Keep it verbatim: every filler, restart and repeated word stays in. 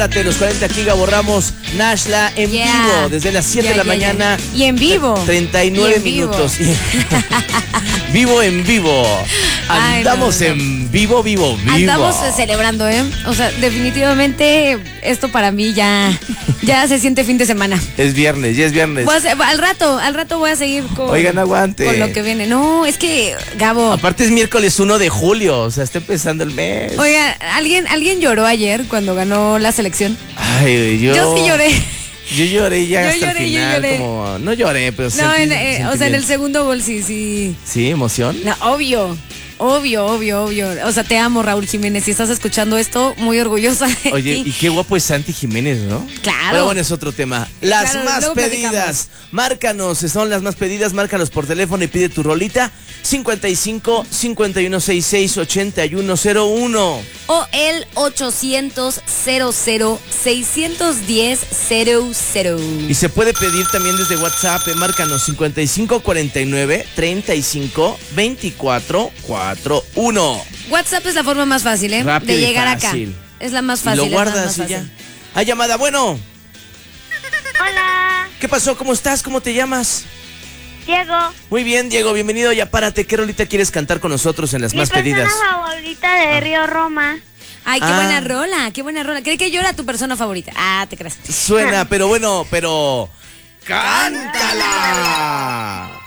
Los cuarenta aquí, Gabo Ramos, Nashla en yeah. vivo desde las siete yeah, de la yeah, mañana. Yeah. Y en vivo. treinta y nueve y minutos. Vivo en vivo. Andamos Ay, no, no. en vivo, vivo, vivo. Andamos celebrando, ¿eh? O sea, definitivamente esto para mí ya, ya se siente fin de semana. Es viernes, ya es viernes. Pues, al rato, al rato voy a seguir con, Oigan, aguante. con lo que viene. No, es que, Gabo. Aparte es miércoles uno de julio, o sea, está empezando el mes. Oiga, ¿alguien, ¿alguien lloró ayer cuando ganó la selección? Ay, yo... Yo sí lloré. Yo lloré ya yo hasta lloré, el final, yo lloré. como... No lloré, pero... No, sentí, en, eh, o sea, en el segundo gol sí, sí. ¿Sí? ¿Emoción? No, obvio. Obvio, obvio, obvio. O sea, te amo, Raúl Jiménez. Si estás escuchando esto, muy orgullosa de Oye, ti. y qué guapo es Santi Jiménez, ¿no? Claro. Pero bueno, es otro tema. Las claro, más pedidas. Platicamos. Márcanos, son las más pedidas. Márcanos por teléfono y pide tu rolita. cincuenta y cinco, cincuenta y uno, sesenta y seis, ochenta y uno cero uno. O el ochocientos, cero cero, seiscientos diez, cero cero. Y se puede pedir también desde WhatsApp. Eh, márcanos cincuenta y cinco, cuarenta y nueve, treinta y cinco, veinticuatro, cuarenta y uno. WhatsApp es la forma más fácil, ¿eh? Rápido de llegar acá. Fácil. Es la más fácil. Y lo guardas y ya. Hay llamada, bueno. Hola. ¿Qué pasó? ¿Cómo estás? ¿Cómo te llamas? Diego. Muy bien, Diego, bienvenido. Ya párate. ¿Qué rolita quieres cantar con nosotros en las Mi más pedidas? Mi persona favorita de ah. Río Roma. Ay, qué ah. buena rola, qué buena rola. Creí que yo era tu persona favorita. Ah, te crees. Suena, pero bueno, pero... ¡cántala!